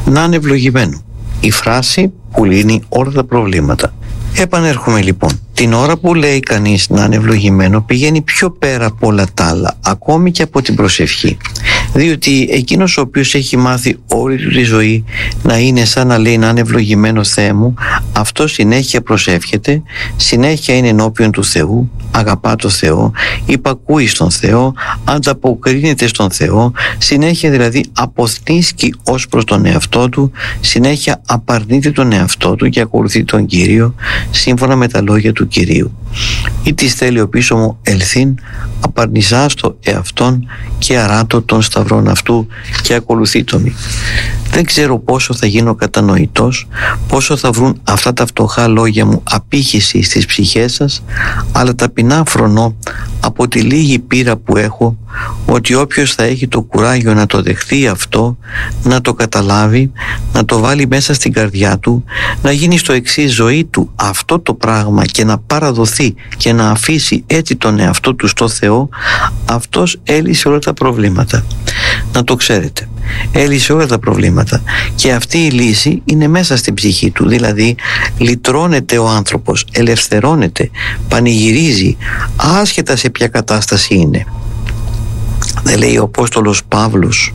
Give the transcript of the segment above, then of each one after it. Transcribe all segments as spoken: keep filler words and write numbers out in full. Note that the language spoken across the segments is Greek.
να είναι ευλογημένο. Η φράση που λύνει όλα τα προβλήματα. Επανέρχομαι λοιπόν. Την ώρα που λέει κανείς να είναι ευλογημένο, πηγαίνει πιο πέρα από όλα τα άλλα, ακόμη και από την προσευχή. Διότι εκείνος ο οποίος έχει μάθει όλη του τη ζωή να είναι σαν να λέει να είναι ευλογημένο Θεέ μου, αυτό συνέχεια προσεύχεται, συνέχεια είναι ενώπιον του Θεού, αγαπά το Θεό, υπακούει στον Θεό, ανταποκρίνεται στον Θεό, συνέχεια δηλαδή αποθνίσκει ως προς τον εαυτό του, συνέχεια απαρνείται τον εαυτό του και ακολουθεί τον Κύριο σύμφωνα με τα λόγια του Κυρίου. Ή της θέλει ο πίσω μου ελθύν, απαρνησά στο εαυτόν και αράτω των σταυρών αυτού και ακολουθεί το μη. Δεν ξέρω πόσο θα γίνω κατανοητός, πόσο θα βρουν αυτά τα φτωχά λόγια μου απήχηση στις ψυχές σας, αλλά ταπεινά φρονώ από τη λίγη πείρα που έχω ότι όποιος θα έχει το κουράγιο να το δεχθεί αυτό, να το καταλάβει, να το βάλει μέσα στην καρδιά του, να γίνει στο εξής ζωή του αυτό το πράγμα και να παραδοθεί και να αφήσει έτσι τον εαυτό του στο Θεό, αυτός έλυσε όλα τα προβλήματα. Να το ξέρετε, έλυσε όλα τα προβλήματα και αυτή η λύση είναι μέσα στην ψυχή του, δηλαδή λυτρώνεται ο άνθρωπος, ελευθερώνεται, πανηγυρίζει άσχετα σε ποια κατάσταση είναι. Δεν λέει ο Απόστολος Παύλος,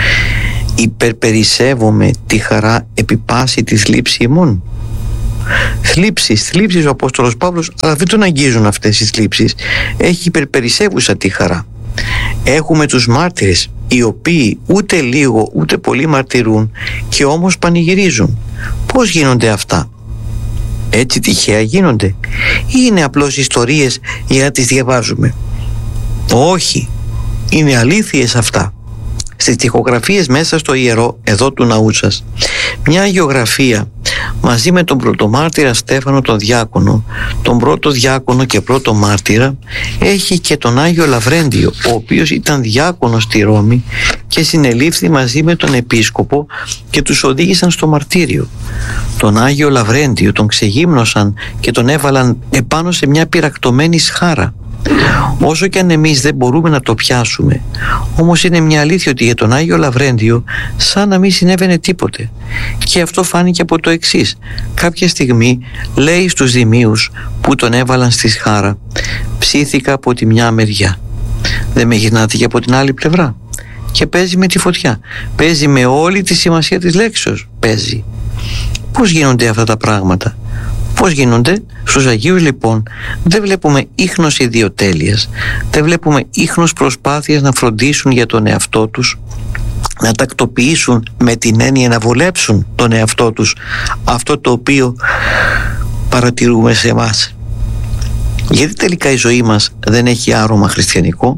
υπερπερισσεύομαι τη χαρά επί πάση της θλίψης ημών? Θλίψεις, θλίψεις ο Απόστολος Παύλος, αλλά δεν τον αγγίζουν αυτές οι θλίψεις. Έχει υπερπερισσεύουσα τη χαρά. Έχουμε τους μάρτυρες, οι οποίοι ούτε λίγο ούτε πολύ μαρτυρούν και όμως πανηγυρίζουν. Πώς γίνονται αυτά? Έτσι τυχαία γίνονται ή είναι απλώς ιστορίες για να τις διαβάζουμε? Όχι, είναι αλήθειες αυτά. Στις τοιχογραφίες μέσα στο ιερό εδώ του ναού σας, μια αγιογραφία μαζί με τον πρωτομάρτυρα Στέφανο τον διάκονο, τον πρώτο διάκονο και πρώτο μάρτυρα, έχει και τον Άγιο Λαβρέντιο, ο οποίος ήταν διάκονος στη Ρώμη και συνελήφθη μαζί με τον επίσκοπο και τους οδήγησαν στο μαρτύριο. Τον Άγιο Λαβρέντιο τον ξεγύμνωσαν και τον έβαλαν επάνω σε μια πυρακτωμένη σχάρα. Όσο και αν εμείς δεν μπορούμε να το πιάσουμε, όμως είναι μια αλήθεια ότι για τον Άγιο Λαβρέντιο σαν να μην συνέβαινε τίποτε. Και αυτό φάνηκε από το εξής. Κάποια στιγμή λέει στους δημίους που τον έβαλαν στη σχάρα, ψήθηκα από τη μια μεριά, δεν με γυρνάτε και από την άλλη πλευρά? Και παίζει με τη φωτιά, παίζει με όλη τη σημασία της λέξεως, παίζει. Πώς γίνονται αυτά τα πράγματα? Πώς γίνονται? Στους Αγίους λοιπόν δεν βλέπουμε ίχνος ιδιοτέλειας, δεν βλέπουμε ίχνος προσπάθειας να φροντίσουν για τον εαυτό τους, να τακτοποιήσουν με την έννοια να βολέψουν τον εαυτό τους, αυτό το οποίο παρατηρούμε σε εμάς. Γιατί τελικά η ζωή μας δεν έχει άρωμα χριστιανικό?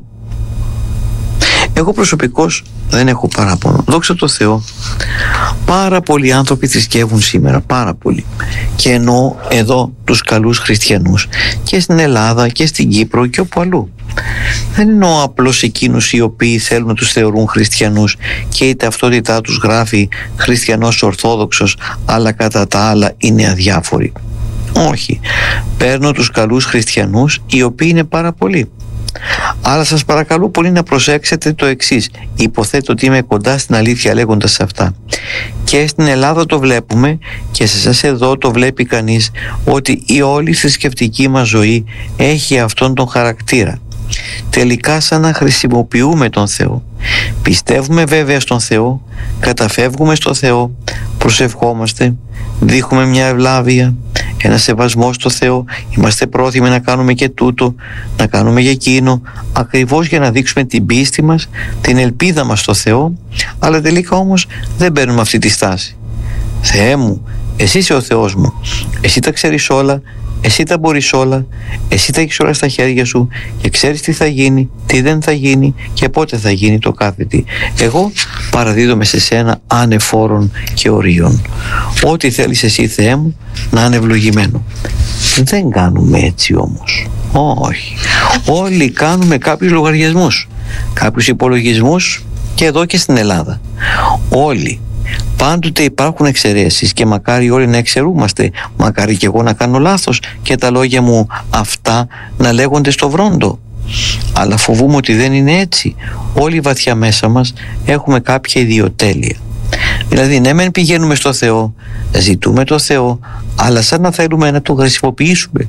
Εγώ προσωπικώς δεν έχω παράπονο. Δόξα τω Θεώ, πάρα πολλοί άνθρωποι θρησκεύουν σήμερα, πάρα πολλοί. Και εννοώ εδώ τους καλούς χριστιανούς και στην Ελλάδα και στην Κύπρο και όπου αλλού. Δεν εννοώ απλώς εκείνους οι οποίοι θέλουν να τους θεωρούν χριστιανούς και η ταυτότητά τους γράφει χριστιανός ορθόδοξος, αλλά κατά τα άλλα είναι αδιάφοροι. Όχι, παίρνω τους καλούς χριστιανούς, οι οποίοι είναι πάρα πολλοί. Αλλά σας παρακαλώ πολύ να προσέξετε το εξής. Υποθέτω ότι είμαι κοντά στην αλήθεια λέγοντας αυτά. Και στην Ελλάδα το βλέπουμε και σε εσάς εδώ το βλέπει κανείς, ότι η όλη θρησκευτική μας ζωή έχει αυτόν τον χαρακτήρα. Τελικά σαν να χρησιμοποιούμε τον Θεό. Πιστεύουμε βέβαια στον Θεό, καταφεύγουμε στο Θεό, προσευχόμαστε, δείχνουμε μια ευλάβεια, ένα σεβασμό στο Θεό, είμαστε πρόθυμοι να κάνουμε και τούτο, να κάνουμε και εκείνο, ακριβώς για να δείξουμε την πίστη μας, την ελπίδα μας στο Θεό, αλλά τελικά όμως δεν παίρνουμε αυτή τη στάση. Θεέ μου, εσύ είσαι ο Θεός μου, εσύ τα ξέρεις όλα, εσύ τα μπορείς όλα, εσύ τα έχεις όλα στα χέρια σου και ξέρεις τι θα γίνει, τι δεν θα γίνει και πότε θα γίνει το κάθε τι. Εγώ παραδίδομαι σε σένα ανεφόρων και ορίων. Ό,τι θέλεις εσύ Θεέ μου να είναι ευλογημένο. Δεν κάνουμε έτσι όμως. Όχι. Όλοι κάνουμε κάποιους λογαριασμούς, κάποιους υπολογισμούς και εδώ και στην Ελλάδα. Όλοι. Πάντοτε υπάρχουν εξαιρέσεις και μακάρι όλοι να εξαιρούμαστε, μακάρι και εγώ να κάνω λάθος και τα λόγια μου αυτά να λέγονται στο βρόντο. Αλλά φοβούμαι ότι δεν είναι έτσι. Όλοι βαθιά μέσα μας έχουμε κάποια ιδιοτέλεια. Δηλαδή ναι μεν πηγαίνουμε στο Θεό, ζητούμε το Θεό, αλλά σαν να θέλουμε να το χρησιμοποιήσουμε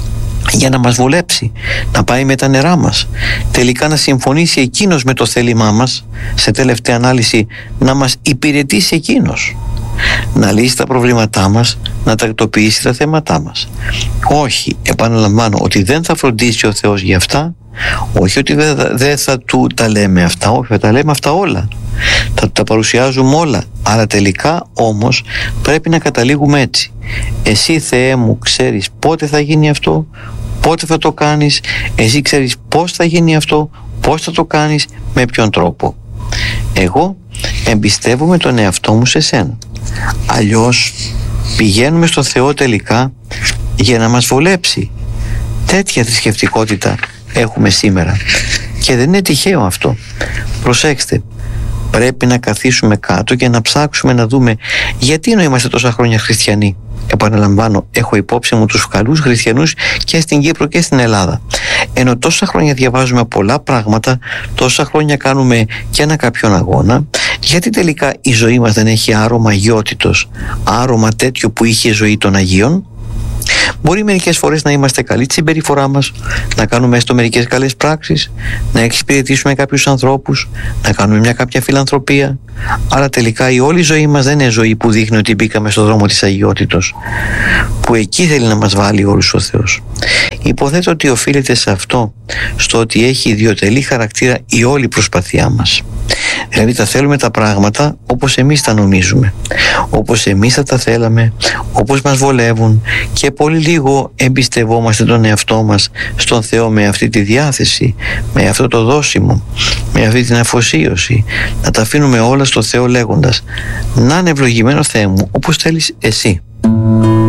για να μας βολέψει, να πάει με τα νερά μας, τελικά να συμφωνήσει εκείνος με το θέλημά μας, σε τελευταία ανάλυση να μας υπηρετήσει εκείνος, να λύσει τα προβλήματά μας, να τακτοποιήσει τα θέματά μας. Όχι, επαναλαμβάνω ότι δεν θα φροντίσει ο Θεός για αυτά, όχι ότι δεν θα, δεν θα του τα λέμε αυτά, όχι, θα τα λέμε αυτά όλα, θα τα παρουσιάζουμε όλα, αλλά τελικά όμως πρέπει να καταλήγουμε έτσι: εσύ Θεέ μου ξέρεις πότε θα γίνει αυτό, πότε θα το κάνεις, εσύ ξέρεις πώς θα γίνει αυτό, πώς θα το κάνεις, με ποιον τρόπο. Εγώ εμπιστεύομαι τον εαυτό μου σε σένα. Αλλιώς πηγαίνουμε στο Θεό τελικά για να μας βολέψει. Τέτοια θρησκευτικότητα έχουμε σήμερα και δεν είναι τυχαίο αυτό. Προσέξτε, πρέπει να καθίσουμε κάτω και να ψάξουμε να δούμε γιατί ενώ είμαστε τόσα χρόνια χριστιανοί. Επαναλαμβάνω, έχω υπόψη μου τους καλούς χριστιανούς και στην Κύπρο και στην Ελλάδα. Ενώ τόσα χρόνια διαβάζουμε πολλά πράγματα, τόσα χρόνια κάνουμε και ένα κάποιον αγώνα, γιατί τελικά η ζωή μας δεν έχει άρωμα αγιότητος, άρωμα τέτοιο που είχε η ζωή των Αγίων? Μπορεί μερικές φορές να είμαστε καλοί στη συμπεριφορά μας, να κάνουμε έστω μερικές καλές πράξεις, να εξυπηρετήσουμε κάποιους ανθρώπους, να κάνουμε μια κάποια φιλανθρωπία, αλλά τελικά η όλη ζωή μας δεν είναι ζωή που δείχνει ότι μπήκαμε στον δρόμο της αγιότητος, που εκεί θέλει να μας βάλει όλους ο Θεός. Υποθέτω ότι οφείλεται σε αυτό, στο ότι έχει ιδιωτελή χαρακτήρα η όλη προσπαθειά μας. Δηλαδή τα θέλουμε τα πράγματα όπως εμείς τα νομίζουμε, όπως εμείς θα τα θέλαμε, όπως μας βολεύουν, και πολύ λίγο εμπιστευόμαστε τον εαυτό μας στον Θεό με αυτή τη διάθεση, με αυτό το δόσιμο, με αυτή την αφοσίωση, να τα αφήνουμε όλα στο Θεό λέγοντας: να είναι ευλογημένο Θεέ μου όπως θέλεις εσύ.